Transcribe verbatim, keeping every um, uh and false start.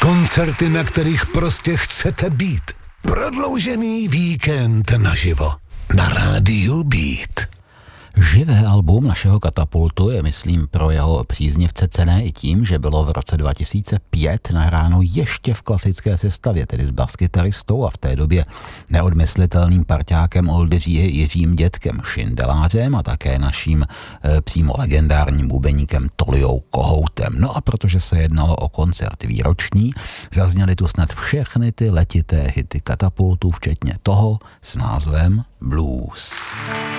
Koncerty, na kterých prostě chcete být. Prodloužený víkend naživo. Na rádiu Beat. Živé album našeho Katapultu je, myslím, pro jeho příznivce cenné i tím, že bylo v roce dva tisíce pět nahráno ještě v klasické sestavě, tedy s baskytaristou a v té době neodmyslitelným parťákem Oldřihy Jiřím Dětkem Šindelářem a také naším e, přímo legendárním bubeníkem Tolijou Kohoutem. No a protože se jednalo o koncert výroční, zazněly tu snad všechny ty letité hity Katapultu, včetně toho s názvem Blues.